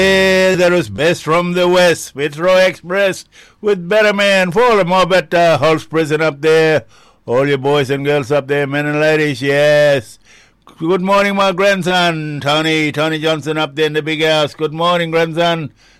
There is best from the west, Metro Express with Better Man, for the more better Hulse prison up there. All your boys and girls up there, men and ladies, yes. Good morning, my grandson, Tony Johnson up there in the big house. Good morning, grandson.